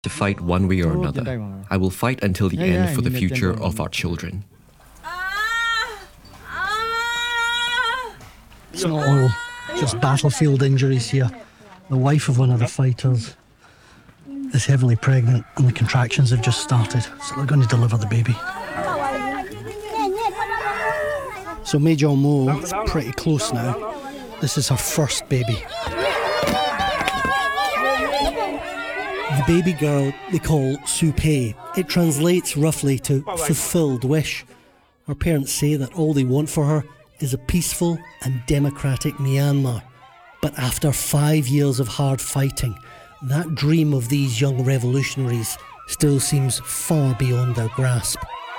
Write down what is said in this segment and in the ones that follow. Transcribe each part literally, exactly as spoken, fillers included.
to fight one way or another. I will fight until the end for the future of our children. It's not all just battlefield injuries here. The wife of one of the fighters is heavily pregnant and the contractions have just started, so they're going to deliver the baby. So Major Mo is pretty close now. This is her first baby. The baby girl they call Supay. It translates roughly to fulfilled wish. Her parents say that all they want for her is a peaceful and democratic Myanmar. But after five years of hard fighting, that dream of these young revolutionaries still seems far beyond their grasp.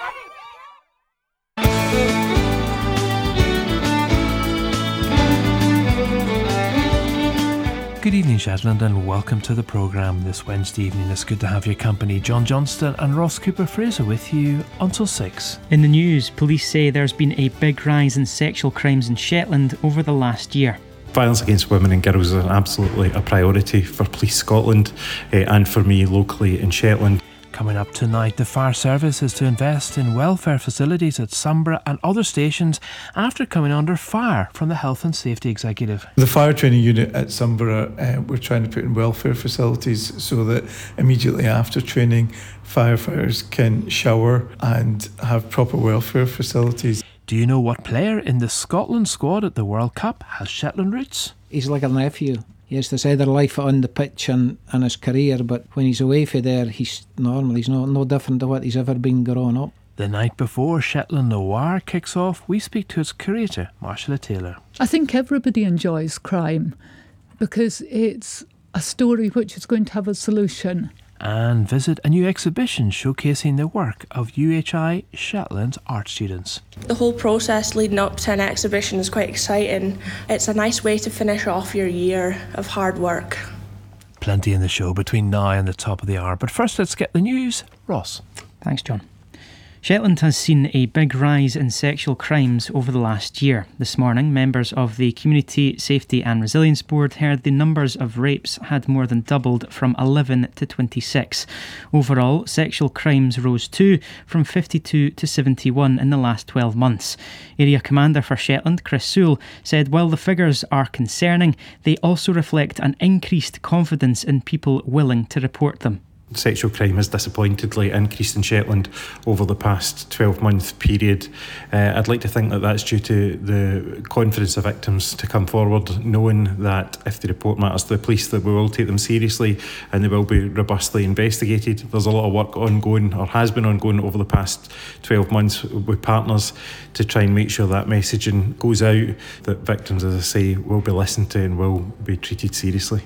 Good evening, Shetland, and welcome to the programme this Wednesday evening. It's good to have your company. John Johnston and Ross Cooper-Fraser with you until six. In the news, police say there's been a big rise in sexual crimes in Shetland over the last year. Violence against women and girls is absolutely a priority for Police Scotland uh, and for me locally in Shetland. Coming up tonight, the fire service is to invest in welfare facilities at Sunborough and other stations after coming under fire from the Health and Safety Executive. The fire training unit at Sunborough, uh, we're trying to put in welfare facilities so that immediately after training, firefighters can shower and have proper welfare facilities. Do you know what player in the Scotland squad at the World Cup has Shetland roots? He's like a nephew. He has this other life on the pitch and, and his career, but when he's away from there, he's normal. He's no, no different to what he's ever been growing up. The night before Shetland Noir kicks off, we speak to its curator, Marcella Taylor. I think everybody enjoys crime because it's a story which is going to have a solution. And visit a new exhibition showcasing the work of U H I Shetland's art students. The whole process leading up to an exhibition is quite exciting. It's a nice way to finish off your year of hard work. Plenty in the show between now and the top of the hour. But first, let's get the news. Ross. Thanks, John. Shetland has seen a big rise in sexual crimes over the last year. This morning, members of the Community Safety and Resilience Board heard the numbers of rapes had more than doubled from eleven to twenty-six. Overall, sexual crimes rose too, from fifty-two to seventy-one in the last twelve months. Area Commander for Shetland, Chris Sewell, said while the figures are concerning, they also reflect an increased confidence in people willing to report them. Sexual crime has disappointingly increased in Shetland over the past twelve-month period. Uh, I'd like to think that that's due to the confidence of victims to come forward, knowing that if they report matters to the police, that we will take them seriously and they will be robustly investigated. There's a lot of work ongoing, or has been ongoing, over the past twelve months with partners to try and make sure that messaging goes out, that victims, as I say, will be listened to and will be treated seriously.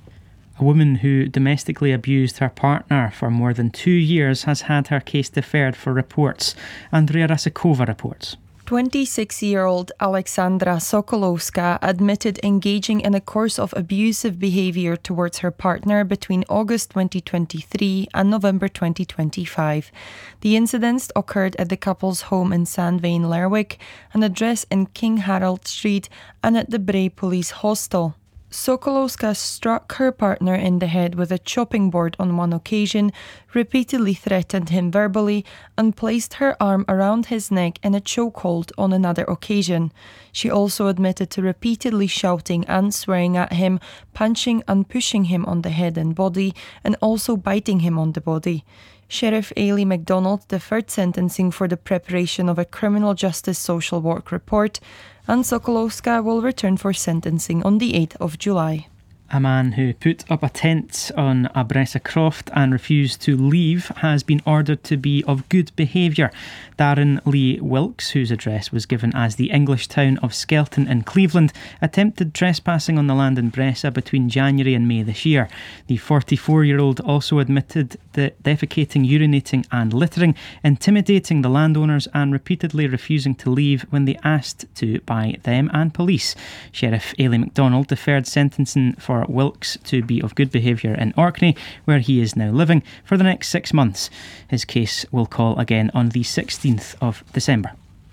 A woman who domestically abused her partner for more than two years has had her case deferred for reports. Andrea Rasakova reports. twenty-six-year-old Alexandra Sokolowska admitted engaging in a course of abusive behaviour towards her partner between August twenty twenty-three and November twenty twenty-five. The incidents occurred at the couple's home in Sandvane, Lerwick, an address in King Harold Street, and at the Bray Police Hostel. Sokolowska struck her partner in the head with a chopping board on one occasion, repeatedly threatened him verbally, and placed her arm around his neck in a chokehold on another occasion. She also admitted to repeatedly shouting and swearing at him, punching and pushing him on the head and body, and also biting him on the body. Sheriff Ailey MacDonald deferred sentencing for the preparation of a criminal justice social work report, and Sokolowska will return for sentencing on the eighth of July. A man who put up a tent on Abressa Croft and refused to leave has been ordered to be of good behaviour. Darren Lee Wilkes, whose address was given as the English town of Skelton in Cleveland, attempted trespassing on the land in Bressa between January and May this year. The forty-four-year-old also admitted that defecating, urinating and littering, intimidating the landowners and repeatedly refusing to leave when they asked to by them and police. Sheriff Ailey MacDonald deferred sentencing for Wilkes to be of good behaviour in Orkney, where he is now living, for the next six months. His case will call again on the sixteenth of December.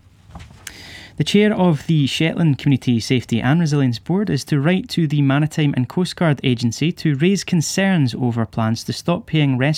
The chair of the Shetland Community Safety and Resilience Board is to write to the Maritime and Coast Guard Agency to raise concerns over plans to stop paying rescue